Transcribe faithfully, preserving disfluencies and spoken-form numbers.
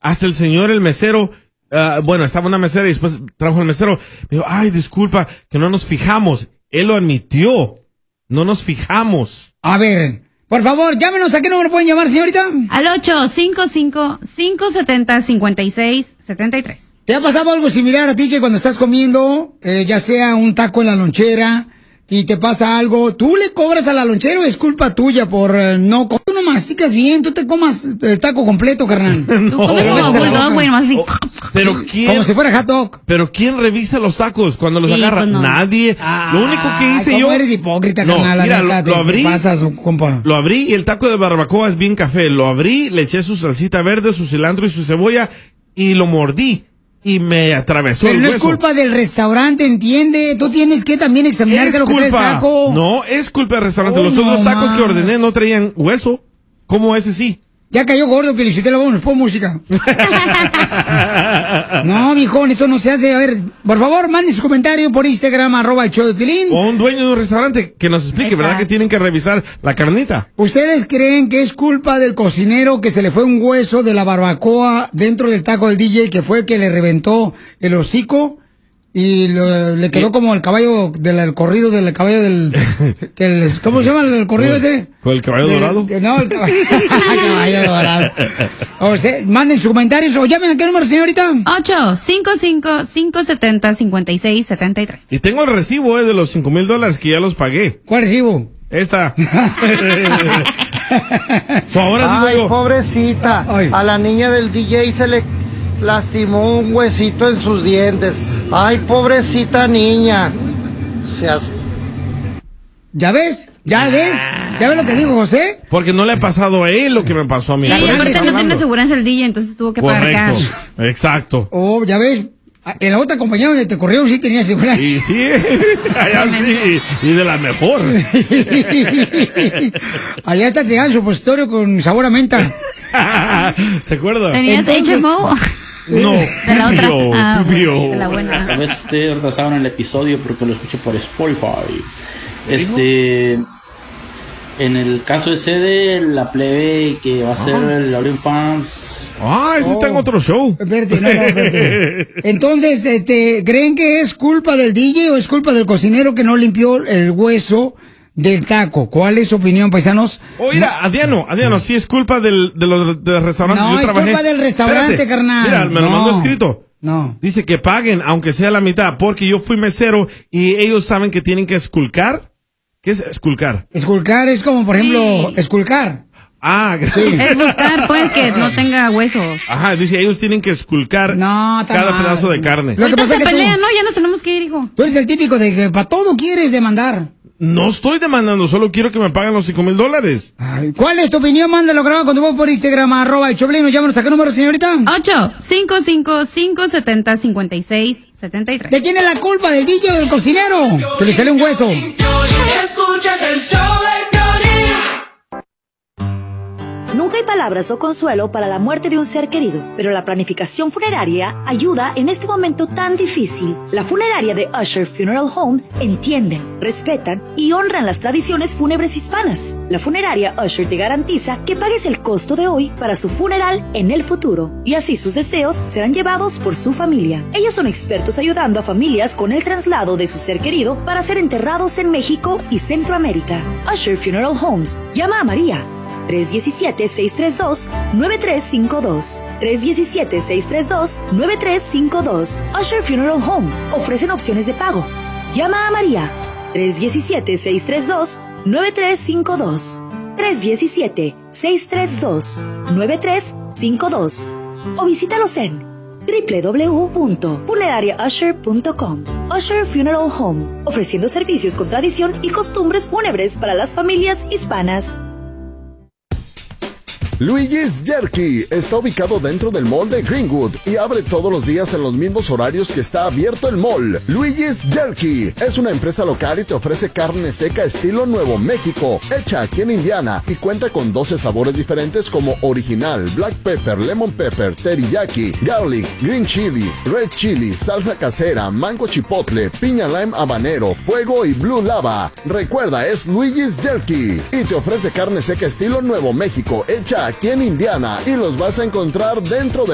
Hasta el señor, el mesero, uh, bueno, estaba una mesera y después trajo el mesero. Me dijo, ay, disculpa, que no nos fijamos. Él lo admitió. No nos fijamos. A ver, por favor, llámenos. ¿A qué número pueden llamar, señorita? Al ocho cinco cinco, cinco siete cero, cinco seis siete tres. ¿Te ha pasado algo similar a ti que cuando estás comiendo, eh, ya sea un taco en la lonchera, y te pasa algo, tú le cobras a la lonchera o es culpa tuya por eh, no... Tú no masticas bien, tú te comas el taco completo, carnal. No. Tú comes como bulldog, güey, más así. Oh, pero ¿quién? Como si fuera hot dog. Pero ¿quién revisa los tacos cuando los Sí, agarra? pues no. Nadie. Ah, lo único que hice ¿cómo yo... eres hipócrita, no, carnal? mira, La neta, lo, lo te abrí. pasas, compa. Lo abrí y el taco de barbacoa es bien café. Lo abrí, le eché su salsita verde, su cilantro y su cebolla y lo mordí. Y me atravesó Pero el no hueso. es culpa del restaurante, ¿entiende? Tú tienes que también examinar Es qué es lo que trae el culpa. taco. No, es culpa del restaurante. Oh, Los no otros tacos más. que ordené no traían hueso. ¿Cómo ese sí? Ya cayó gordo, Pielichotelo, vámonos, pon música. No, viejón, eso no se hace. A ver, por favor, manden su comentario por Instagram, arroba el show de Piolín. O un dueño de un restaurante que nos explique, Exacto. ¿verdad? Que tienen que revisar la carnita. ¿Ustedes creen que es culpa del cocinero que se le fue un hueso de la barbacoa dentro del taco del D J, que fue el que le reventó el hocico? Y lo- le quedó como el caballo del el corrido del caballo del... que el- ¿Cómo se llama el corrido ese? ¿Con el caballo Del- dorado? que no, el caballo, caballo dorado. O sea, manden sus comentarios o llamen a qué número, señorita. ocho cinco cinco, cinco siete cero, cinco seis siete tres. Y tengo el recibo eh, de los cinco mil dólares que ya los pagué. ¿Cuál recibo? Esta. So, ahora Ay, digo yo, pobrecita. Ay. A la niña del D J se le lastimó un huesito en sus dientes. Ay, pobrecita niña. Seas... ¿Ya ves? ¿Ya ves? ¿Ya ves lo que dijo José? porque no le ha pasado a él lo que me pasó a mí. Sí, Por eso aparte está no tiene hablando. aseguranza el D J, entonces tuvo que pagar Correcto. cash. Exacto. Oh, ¿ya ves? En la otra compañía donde te corrieron sí tenía seguridad. Y sí, allá sí. Y de la mejor. Allá está te dan supositorio con sabor a menta. ¿Se acuerda? ¿Tenías Entonces- H M O? No, De la otra. pipio, Ah, pipio. bueno, de la buena. A veces estoy retrasado en el episodio porque lo escucho por Spotify. Este, en el caso ese de la plebe que va a ser el Lauren Fans. Ah, ese está en Oh. otro show. Espérate, no, no, espérate. Entonces, este, ¿creen que es culpa del D J o es culpa del cocinero que no limpió el hueso del taco? ¿Cuál es su opinión, paisanos? Oiga, Adiano, Adiano, sí es culpa del, de los de los restaurantes. No, Yo es trabajé. culpa del restaurante, Espérate, carnal. Mira, me lo No. mandó escrito. No. Dice que paguen, aunque sea la mitad, porque yo fui mesero y ellos saben que tienen que esculcar. ¿Qué es esculcar? Esculcar es como, por ejemplo, Sí. esculcar. Ah, sí. Es buscar, pues, que no tenga hueso. Ajá, dice, ellos tienen que esculcar No, está cada mal. pedazo de carne. Lo que Ahorita pasa se es que tú- pelean, ¿no? Ya nos tenemos que ir, hijo. Tú eres el típico de que para todo quieres demandar. No estoy demandando, solo quiero que me paguen los cinco mil dólares. Ay, ¿cuál es tu opinión? Mándalo grabado con tu voz por Instagram, arroba el Choplin. Llámanos a qué número, señorita. ocho cinco cinco, cinco siete cero, cinco seis siete tres. ¿De quién es la culpa? ¿Del D J o del cocinero? Que le sale un hueso. Escuchas el show de Piolín. Nunca hay palabras o consuelo para la muerte de un ser querido, pero la planificación funeraria ayuda en este momento tan difícil. La funeraria de Usher Funeral Home entienden, respetan y honran las tradiciones fúnebres hispanas. La funeraria Usher te garantiza que pagues el costo de hoy para su funeral en el futuro, y así sus deseos serán llevados por su familia. Ellos son expertos ayudando a familias con el traslado de su ser querido para ser enterrados en México y Centroamérica. Usher Funeral Homes. Llama a María. tres uno siete, seis tres dos, nueve tres cinco dos. tres uno siete, seis tres dos, nueve tres cinco dos. Usher Funeral Home. Ofrecen opciones de pago. Llama a María. tres uno siete, seis tres dos, nueve tres cinco dos. tres uno siete, seis tres dos, nueve tres cinco dos. O visítalos en doble u doble u doble u punto funeraria usher punto com. Usher Funeral Home. Ofreciendo servicios con tradición y costumbres fúnebres para las familias hispanas. Luigi's Jerky está ubicado dentro del mall de Greenwood y abre todos los días en los mismos horarios que está abierto el mall. Luigi's Jerky es una empresa local y te ofrece carne seca estilo Nuevo México, hecha aquí en Indiana, y cuenta con doce sabores diferentes como original, black pepper, lemon pepper, teriyaki, garlic, green chili, red chili, salsa casera, mango chipotle, piña lime habanero, fuego y blue lava. Recuerda, es Luigi's Jerky y te ofrece carne seca estilo Nuevo México, hecha aquí en Indiana, y los vas a encontrar dentro de